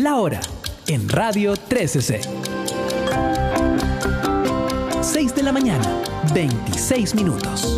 La hora en Radio 13C. 6 de la mañana, 26 minutos.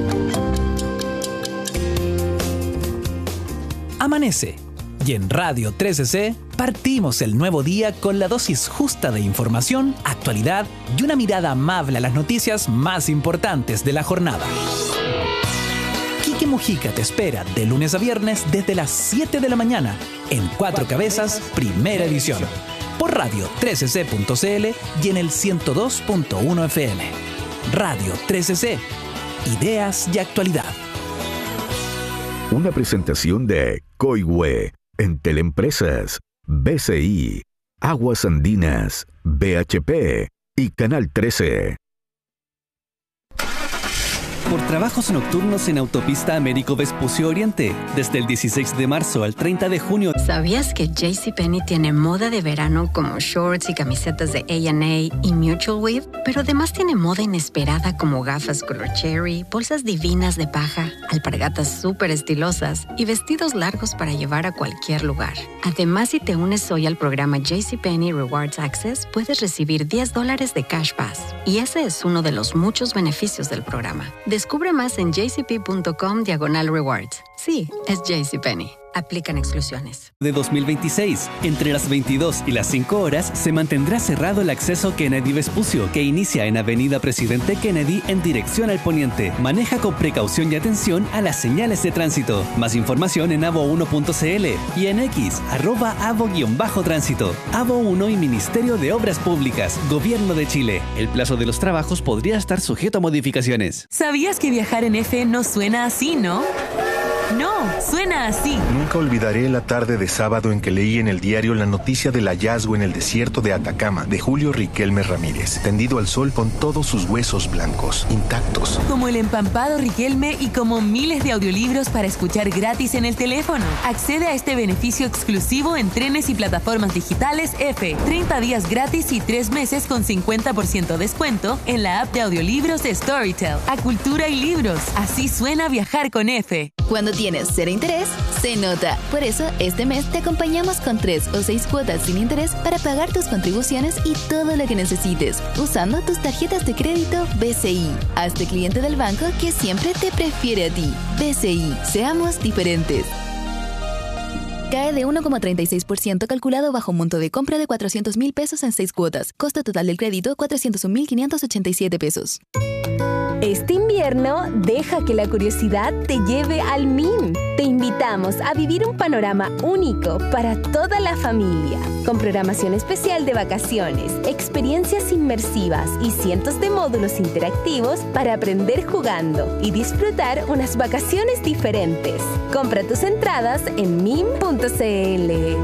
Amanece y en Radio 13C partimos el nuevo día con la dosis justa de información, actualidad y una mirada amable a las noticias más importantes de la jornada. Quique Mujica te espera de lunes a viernes desde las 7 de la mañana en Cuatro Cabezas, primera edición, por radio 13c.cl y en el 102.1 FM. Radio 13C, ideas y actualidad. Una presentación de Coihue, Entel Empresas, BCI, Aguas Andinas, BHP y Canal 13. Por trabajos nocturnos en Autopista Américo Vespucio Oriente, desde el 16 de marzo al 30 de junio. ¿Sabías que JCPenney tiene moda de verano como shorts y camisetas de A&A y Mutual Weave? Pero además tiene moda inesperada como gafas color cherry, bolsas divinas de paja, alpargatas súper estilosas y vestidos largos para llevar a cualquier lugar. Además, si te unes hoy al programa JCPenney Rewards Access, puedes recibir $10 de Cash Pass. Y ese es uno de los muchos beneficios del programa. Descubre más en jcp.com/rewards. Sí, es JCPenney. Aplican exclusiones. De 2026, entre las 22 y las 5 horas, se mantendrá cerrado el acceso Kennedy Vespucio, que inicia en Avenida Presidente Kennedy en dirección al poniente. Maneja con precaución y atención a las señales de tránsito. Más información en avo1.cl y en X, @avo_tránsito. Avo1 y Ministerio de Obras Públicas, Gobierno de Chile. El plazo de los trabajos podría estar sujeto a modificaciones. ¿Sabías que viajar en F no suena así, no? No, suena así. Nunca olvidaré la tarde de sábado en que leí en el diario la noticia del hallazgo en el desierto de Atacama de Julio Riquelme Ramírez, tendido al sol con todos sus huesos blancos, intactos. Como el empampado Riquelme y como miles de audiolibros para escuchar gratis en el teléfono. Accede a este beneficio exclusivo en trenes y plataformas digitales F. 30 días gratis y 3 meses con 50% descuento en la app de audiolibros de Storytel. A cultura y libros. Así suena viajar con F. Cuando tienes cero interés, se nota. Por eso, este mes te acompañamos con 3 o 6 cuotas sin interés para pagar tus contribuciones y todo lo que necesites, usando tus tarjetas de crédito BCI. Hazte cliente del banco que siempre te prefiere a ti. BCI, seamos diferentes. Cae de 1,36% calculado bajo un monto de compra de 400,000 pesos en 6 cuotas. Costo total del crédito, 401,587 pesos. Este invierno, deja que la curiosidad te lleve al MIM. Te invitamos a vivir un panorama único para toda la familia, con programación especial de vacaciones, experiencias inmersivas y cientos de módulos interactivos para aprender jugando y disfrutar unas vacaciones diferentes. Compra tus entradas en mim.cl.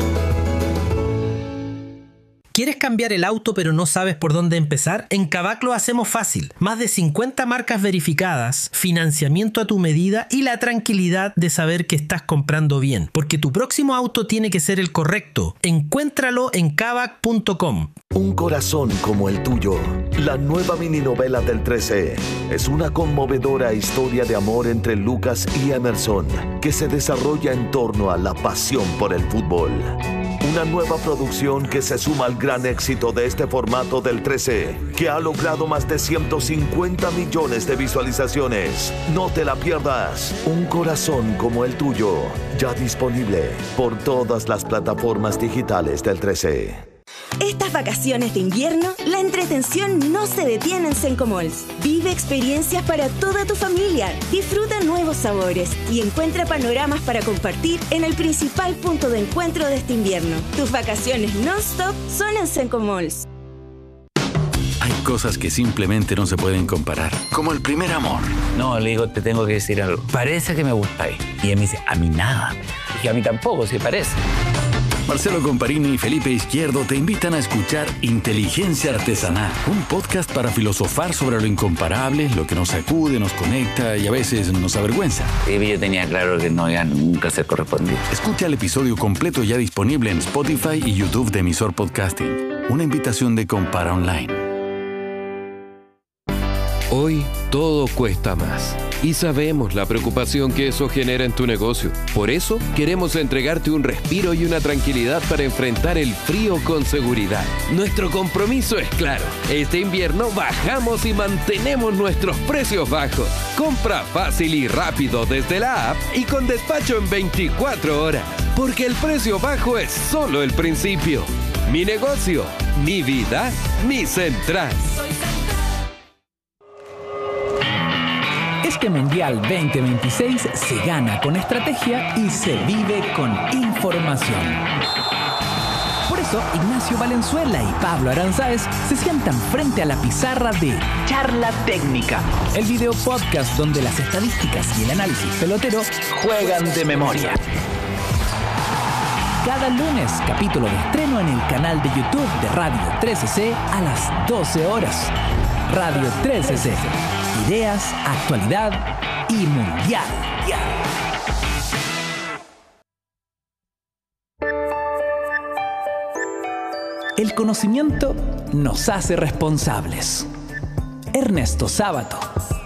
¿Quieres cambiar el auto pero no sabes por dónde empezar? En Kavak lo hacemos fácil. Más de 50 marcas verificadas, financiamiento a tu medida y la tranquilidad de saber que estás comprando bien. Porque tu próximo auto tiene que ser el correcto. Encuéntralo en kavak.com. Un corazón como el tuyo. La nueva mininovela del 13 es una conmovedora historia de amor entre Lucas y Emerson que se desarrolla en torno a la pasión por el fútbol. Una nueva producción que se suma al gran éxito de este formato del 13, que ha logrado más de 150 millones de visualizaciones. No te la pierdas. Un corazón como el tuyo. Ya disponible por todas las plataformas digitales del 13. Estas vacaciones de invierno, la entretención no se detiene en Senco Malls. Vive experiencias para toda tu familia, disfruta nuevos sabores y encuentra panoramas para compartir en el principal punto de encuentro de este invierno. Tus vacaciones non-stop son en Senco Malls. Hay cosas que simplemente no se pueden comparar, como el primer amor. No, le digo, te tengo que decir algo. Parece que me gustáis. Y él me dice, a mí nada. Y a mí tampoco, si parece. Marcelo Comparini y Felipe Izquierdo te invitan a escuchar Inteligencia Artesanal, un podcast para filosofar sobre lo incomparable, lo que nos sacude, nos conecta y a veces nos avergüenza. Sí, yo tenía claro que no iba nunca a ser correspondido. Escucha el episodio completo ya disponible en Spotify y YouTube de Emisor Podcasting. Una invitación de Compara Online. Hoy todo cuesta más. Y sabemos la preocupación que eso genera en tu negocio. Por eso, queremos entregarte un respiro y una tranquilidad para enfrentar el frío con seguridad. Nuestro compromiso es claro. Este invierno bajamos y mantenemos nuestros precios bajos. Compra fácil y rápido desde la app y con despacho en 24 horas. Porque el precio bajo es solo el principio. Mi negocio, mi vida, mi Central. Este Mundial 2026 se gana con estrategia y se vive con información. Por eso, Ignacio Valenzuela y Pablo Aranzáez se sientan frente a la pizarra de Charla Técnica, el video podcast donde las estadísticas y el análisis pelotero juegan de memoria. Cada lunes, capítulo de estreno en el canal de YouTube de Radio 13C a las 12 horas. Radio 13C. Ideas, actualidad y mundial. El conocimiento nos hace responsables. Ernesto Sábato.